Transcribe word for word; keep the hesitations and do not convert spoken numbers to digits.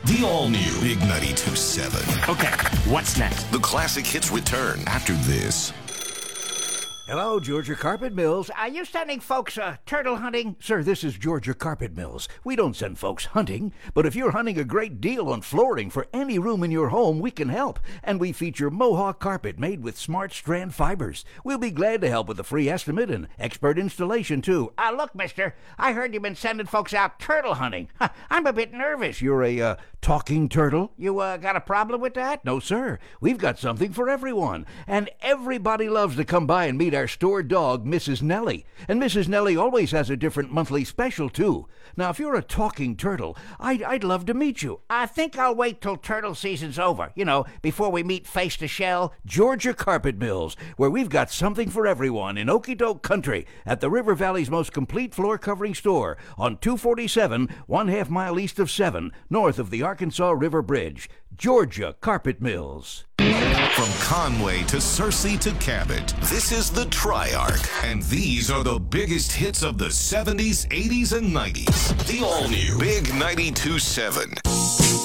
The all-new Big ninety-two point seven. Okay, what's next? The classic hits return after this. Hello, Georgia Carpet Mills. Are you sending folks uh, turtle hunting? Sir, this is Georgia Carpet Mills. We don't send folks hunting, but if you're hunting a great deal on flooring for any room in your home, we can help. And we feature Mohawk carpet made with smart strand fibers. We'll be glad to help with a free estimate and expert installation, too. Uh, look, mister, I heard you've been sending folks out turtle hunting. I'm a bit nervous. You're a uh, talking turtle? You uh, got a problem with that? No, sir. We've got something for everyone. And everybody loves to come by and meet our store dog, Missus Nellie. And Missus Nellie always has a different monthly special, too. Now, if you're a talking turtle, I'd, I'd love to meet you. I think I'll wait till turtle season's over, you know, before we meet face to shell. Georgia Carpet Mills, where we've got something for everyone in Okie-doke country at the River Valley's most complete floor covering store on two forty-seven, one half mile east of seven, north of the Arkansas River Bridge. Georgia Carpet Mills. From Conway to Searcy to Cabot, this is the Triarch, and these are the biggest hits of the seventies, eighties, and nineties. The all-new Big ninety-two point seven.